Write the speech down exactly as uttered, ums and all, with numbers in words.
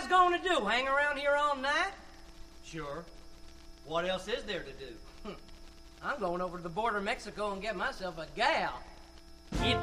guys going to do? Hang around here all night? Sure. What else is there to do? I'm going over to the border of Mexico and get myself a gal. If